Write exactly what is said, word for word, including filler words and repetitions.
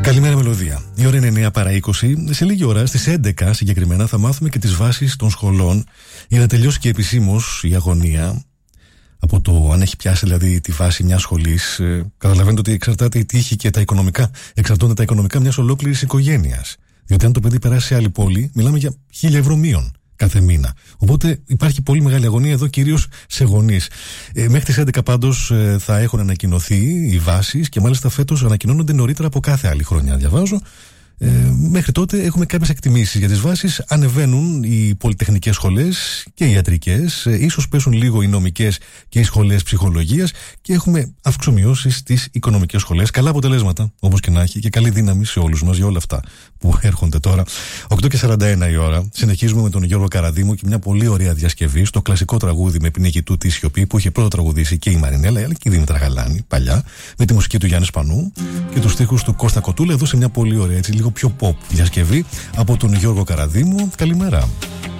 Καλημέρα Μελωδία. Η ώρα είναι εννιά παρά είκοσι. Σε λίγη ώρα, στις έντεκα συγκεκριμένα, θα μάθουμε και τις βάσεις των σχολών για να τελειώσει και επισήμως η αγωνία. Από το αν έχει πιάσει δηλαδή τη βάση μιας σχολής, ε, καταλαβαίνετε ότι εξαρτάται η τύχη και τα οικονομικά. Εξαρτώνται τα οικονομικά μιας ολόκληρης οικογένειας. Διότι αν το παιδί περάσει σε άλλη πόλη, μιλάμε για χίλια ευρώ μείον κάθε μήνα. Οπότε υπάρχει πολύ μεγάλη αγωνία εδώ, κυρίως σε γονείς. Ε, μέχρι τις έντεκα πάντως ε, θα έχουν ανακοινωθεί οι βάσεις και μάλιστα φέτος ανακοινώνονται νωρίτερα από κάθε άλλη χρονιά. Διαβάζω. Ε, μέχρι τότε έχουμε κάποιες εκτιμήσεις για τις βάσεις. Ανεβαίνουν οι πολυτεχνικές σχολές και οι ιατρικές, ε, ίσως πέσουν λίγο οι νομικές και οι σχολές ψυχολογίας και έχουμε αυξομοιώσεις στις οικονομικές σχολές. Καλά αποτελέσματα, όπως και να έχει, και καλή δύναμη σε όλους μας για όλα αυτά που έρχονται τώρα. οκτώ και σαράντα ένα η ώρα. Συνεχίζουμε με τον Γιώργο Καραδίμου και μια πολύ ωραία διασκευή στο κλασικό τραγούδι με πνιγητού τη σιωπή που είχε πρώτα τραγουδήσει και η Μαρινέλα αλλά και η Δήμητρα Γαλάνη παλιά, με τη μουσική του Γιάννη Σπανού και τους στίχους του Κώστα Κοτούλα, εδώ σε μια πολύ ωραία, έτσι, λίγο πιο pop διασκευή από τον Γιώργο Καραδίμου. Καλημέρα.